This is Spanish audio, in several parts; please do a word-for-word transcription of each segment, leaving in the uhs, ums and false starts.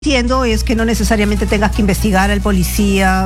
Entiendo es que no necesariamente tengas que investigar al policía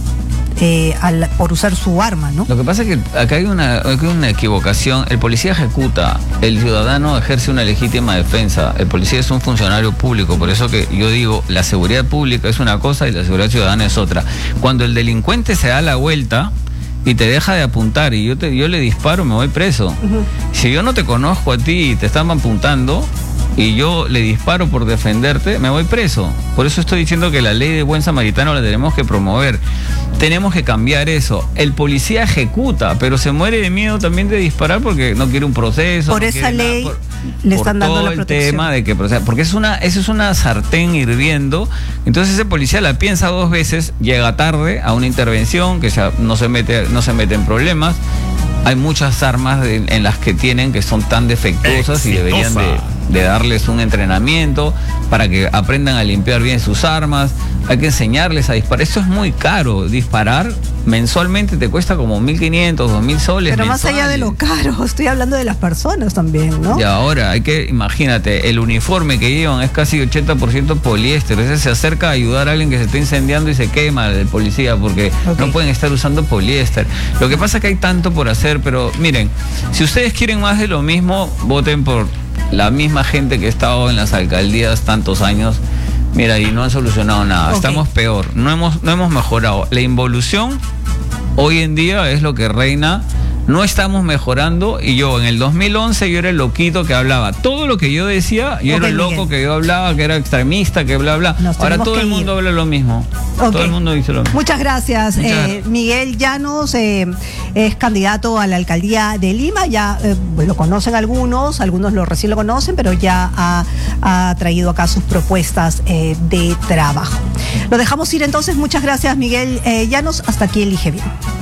eh, al, por usar su arma, ¿no? Lo que pasa es que acá hay una, acá hay una equivocación. El policía ejecuta, el ciudadano ejerce una legítima defensa. El policía es un funcionario público, por eso que yo digo, la seguridad pública es una cosa y la seguridad ciudadana es otra. Cuando el delincuente se da la vuelta y te deja de apuntar y yo, te, yo le disparo, me voy preso. Uh-huh. Si yo no te conozco a ti y te están apuntando y yo le disparo por defenderte, me voy preso. Por eso estoy diciendo que la ley de buen samaritano la tenemos que promover. Tenemos que cambiar eso. El policía ejecuta, pero se muere de miedo también de disparar porque no quiere un proceso. Por no esa ley nada, por, le por están dando todo la el protección. tema de que, porque es una, eso es una sartén hirviendo. Entonces ese policía la piensa dos veces, llega tarde a una intervención que ya no se mete, no se mete en problemas. Hay muchas armas de, en las que tienen que son tan defectuosas. Exitosa. Y deberían de, de darles un entrenamiento para que aprendan a limpiar bien sus armas. Hay que enseñarles a disparar. Esto es muy caro. Disparar mensualmente te cuesta como mil quinientos, dos mil soles. Pero mensuales. Más allá de lo caro, estoy hablando de las personas también, ¿no? Y ahora hay que, imagínate, el uniforme que llevan es casi ochenta por ciento poliéster. Ese se acerca a ayudar a alguien que se está incendiando y se quema el policía porque okay. no pueden estar usando poliéster. Lo que pasa es que hay tanto por hacer, pero miren, si ustedes quieren más de lo mismo, voten por la misma gente que ha estado en las alcaldías tantos años. Mira, y no han solucionado nada. Okay. Estamos peor. No hemos, no hemos mejorado. La involución hoy en día es lo que reina. No estamos mejorando. Y yo en el dos mil once yo era el loquito que hablaba. Todo lo que yo decía, yo okay, era el loco Miguel. que yo hablaba, que era extremista, que bla, bla. Nos Ahora todo el mundo ir. habla lo mismo. Okay. Todo el mundo dice lo mismo. Muchas gracias. Muchas eh, gracias. Miguel Llanos eh, es candidato a la alcaldía de Lima. Ya eh, lo conocen algunos, algunos lo recién lo conocen, pero ya ha, ha traído acá sus propuestas eh, de trabajo. Lo dejamos ir entonces. Muchas gracias, Miguel eh, Llanos. Hasta aquí Elige Bien.